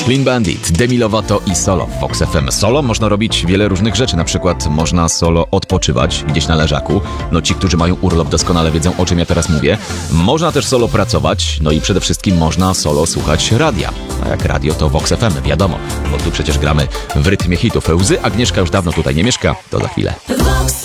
Clean Bandit, Demi Lovato i solo w Vox FM. Solo można robić wiele różnych rzeczy, na przykład można solo odpoczywać gdzieś na leżaku. No ci, którzy mają urlop, doskonale wiedzą, o czym ja teraz mówię. Można też solo pracować, no i przede wszystkim można solo słuchać radia. A jak radio, to Vox FM, wiadomo, bo tu przecież gramy w rytmie hitów. Łzy Agnieszka już dawno tutaj nie mieszka, to za chwilę.